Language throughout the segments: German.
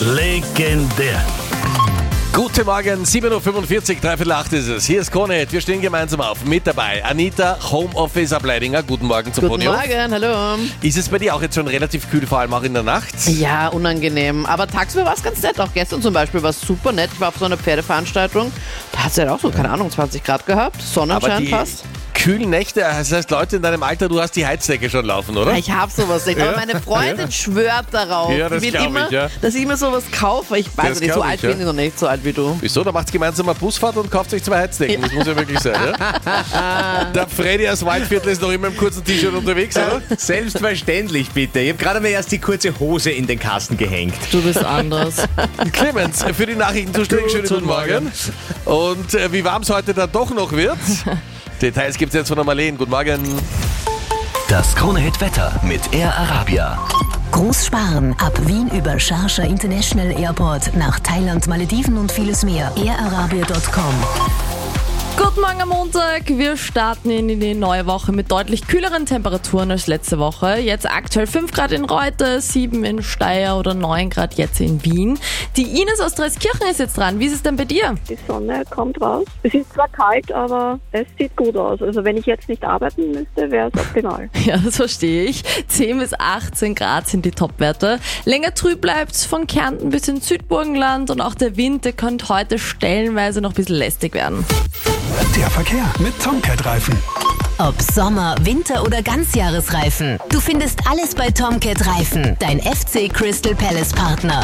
Legendär. Guten Morgen, 7.45 Uhr, 7:45 ist es. Hier ist Krone. Wir stehen gemeinsam auf. Mit dabei Anita, Homeoffice Ableidinger. Guten Morgen zum Guten Morgen, hallo. Ist es bei dir auch jetzt schon relativ kühl, vor allem auch in der Nacht? Ja, unangenehm. Aber tagsüber war es ganz nett. Auch gestern zum Beispiel war es super nett. Ich war auf so einer Pferdeveranstaltung. Da hat es ja auch so, keine Ahnung, 20 Grad gehabt. Sonnenschein fast. Kühlen Nächte, das heißt, Leute in deinem Alter, du hast die Heizdecke schon laufen, oder? Ich habe sowas nicht. Aber meine Freundin schwört darauf. Ja, das glaube ich, ja. Dass ich immer sowas kaufe. Ich weiß nicht, so alt bin ich noch nicht, so alt wie du. Wieso? Da macht gemeinsam eine Busfahrt und kauft euch 2 Heizdecken. Das muss ja wirklich sein, ja? Der Freddy aus Waldviertel ist noch immer im kurzen T-Shirt unterwegs, oder? Selbstverständlich, bitte. Ich habe gerade mal erst die kurze Hose in den Kasten gehängt. Du bist anders. Clemens, für die Nachrichten zuständig. Schönen guten Morgen. Und wie warm es heute dann doch noch wird? Details gibt es jetzt von der Marlene. Guten Morgen. Das Krone-Hit-Wetter mit Air Arabia. Groß sparen. Ab Wien über Sharjah International Airport nach Thailand, Malediven und vieles mehr. airarabia.com. Guten Morgen am Montag. Wir starten in die neue Woche mit deutlich kühleren Temperaturen als letzte Woche. Jetzt aktuell 5 Grad in Reute, 7 in Steyr oder 9 Grad jetzt in Wien. Die Ines aus Dreiskirchen ist jetzt dran. Wie ist es denn bei dir? Die Sonne kommt raus. Es ist zwar kalt, aber es sieht gut aus. Also wenn ich jetzt nicht arbeiten müsste, wäre es optimal. Ja, das verstehe ich. 10 bis 18 Grad sind die Topwerte. Länger trüb bleibt's von Kärnten bis ins Südburgenland und auch der Wind, der könnte heute stellenweise noch ein bisschen lästig werden. Der Verkehr mit Tomcat-Reifen. Ob Sommer, Winter oder Ganzjahresreifen. Du findest alles bei Tomcat Reifen, dein FC Crystal Palace Partner.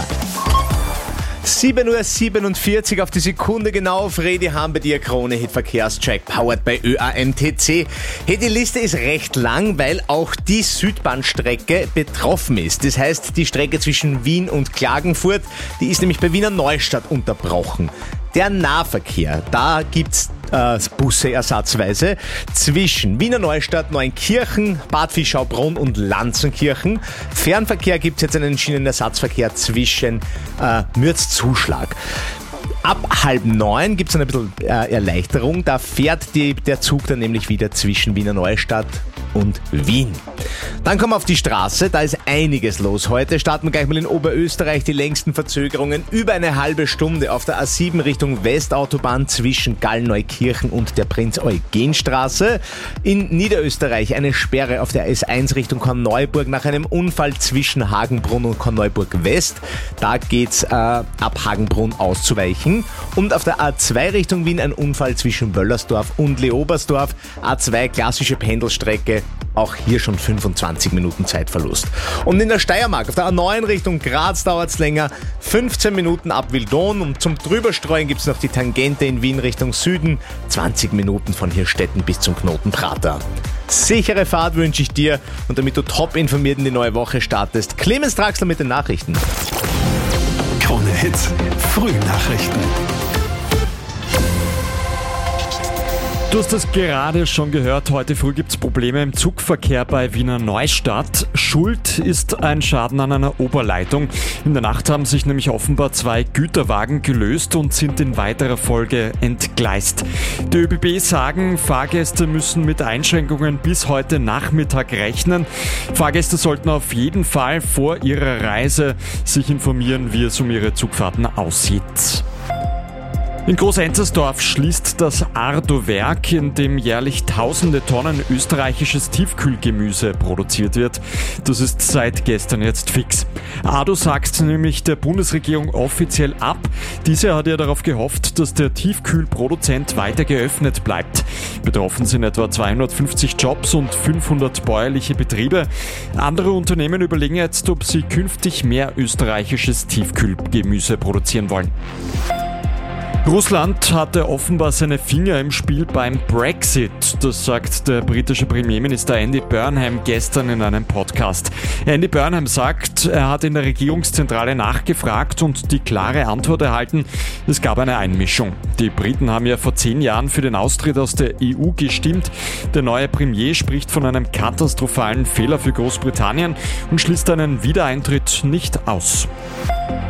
7:47 Uhr auf die Sekunde genau. Freddy haben bei dir Krone-Hit-Verkehrscheck, powered by ÖAMTC. Hey, die Liste ist recht lang, weil auch die Südbahnstrecke betroffen ist. Das heißt, die Strecke zwischen Wien und Klagenfurt, die ist nämlich bei Wiener Neustadt unterbrochen. Der Nahverkehr, da gibt's Busse ersatzweise zwischen Wiener Neustadt, Neunkirchen, Bad Fischau-Brunn und Lanzenkirchen. Fernverkehr gibt's jetzt einen Schienenersatzverkehr zwischen Mürz-Zuschlag. Ab 8:30 gibt es ein bisschen Erleichterung. Da fährt der Zug dann nämlich wieder zwischen Wiener Neustadt und Wien. Dann kommen wir auf die Straße, da ist einiges los heute. Starten wir gleich mal in Oberösterreich, die längsten Verzögerungen. Über eine halbe Stunde auf der A7 Richtung Westautobahn zwischen Gallneukirchen und der Prinz-Eugen-Straße. In Niederösterreich eine Sperre auf der S1 Richtung Korneuburg nach einem Unfall zwischen Hagenbrunn und Korneuburg West. Da geht's ab Hagenbrunn auszuweichen. Und auf der A2 Richtung Wien ein Unfall zwischen Wöllersdorf und Leobersdorf. A2 klassische Pendelstrecke. Auch hier schon 25 Minuten Zeitverlust. Und in der Steiermark, auf der A9 Richtung Graz dauert es länger, 15 Minuten ab Wildon. Und zum Drüberstreuen gibt es noch die Tangente in Wien Richtung Süden, 20 Minuten von Hirstetten bis zum Knoten Prater. Sichere Fahrt wünsche ich dir und damit du top informiert in die neue Woche startest, Clemens Draxler mit den Nachrichten. Krone Hits, Frühnachrichten. Du hast es gerade schon gehört, heute früh gibt es Probleme im Zugverkehr bei Wiener Neustadt. Schuld ist ein Schaden an einer Oberleitung. In der Nacht haben sich nämlich offenbar 2 Güterwagen gelöst und sind in weiterer Folge entgleist. Die ÖBB sagen, Fahrgäste müssen mit Einschränkungen bis heute Nachmittag rechnen. Fahrgäste sollten auf jeden Fall vor ihrer Reise sich informieren, wie es um ihre Zugfahrten aussieht. In Groß-Enzersdorf schließt das Ardo-Werk, in dem jährlich tausende Tonnen österreichisches Tiefkühlgemüse produziert wird. Das ist seit gestern jetzt fix. Ardo sagt nämlich der Bundesregierung offiziell ab. Diese hat ja darauf gehofft, dass der Tiefkühlproduzent weiter geöffnet bleibt. Betroffen sind etwa 250 Jobs und 500 bäuerliche Betriebe. Andere Unternehmen überlegen jetzt, ob sie künftig mehr österreichisches Tiefkühlgemüse produzieren wollen. Russland hatte offenbar seine Finger im Spiel beim Brexit. Das sagt der britische Premierminister Andy Burnham gestern in einem Podcast. Andy Burnham sagt, er hat in der Regierungszentrale nachgefragt und die klare Antwort erhalten, es gab eine Einmischung. Die Briten haben ja vor 10 Jahren für den Austritt aus der EU gestimmt. Der neue Premier spricht von einem katastrophalen Fehler für Großbritannien und schließt einen Wiedereintritt nicht aus.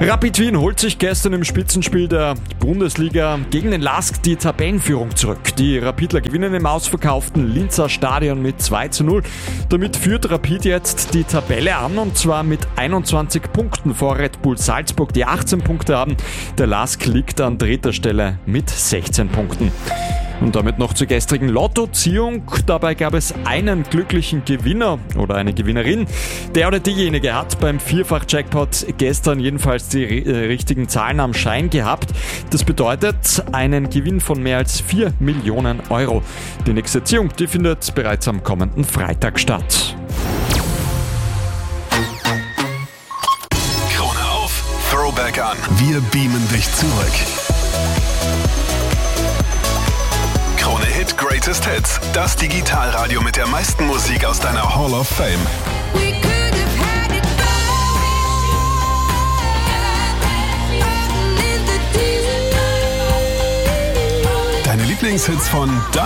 Rapid Wien holt sich gestern im Spitzenspiel der Bundesliga gegen den LASK die Tabellenführung zurück. Die Rapidler gewinnen im ausverkauften Linzer Stadion mit 2:0. Damit führt Rapid jetzt die Tabelle an und zwar mit 21 Punkten vor Red Bull Salzburg, die 18 Punkte haben. Der LASK liegt an dritter Stelle mit 16 Punkten. Und damit noch zur gestrigen Lottoziehung. Dabei gab es einen glücklichen Gewinner oder eine Gewinnerin. Der oder diejenige hat beim Vierfach-Jackpot gestern jedenfalls die richtigen Zahlen am Schein gehabt. Das bedeutet einen Gewinn von mehr als 4 Millionen Euro. Die nächste Ziehung, die findet bereits am kommenden Freitag statt. Krone auf, Throwback an. Wir beamen dich zurück. Krone Hit Greatest Hits. Das Digitalradio mit der meisten Musik aus deiner Hall of Fame. Deine Lieblingshits von da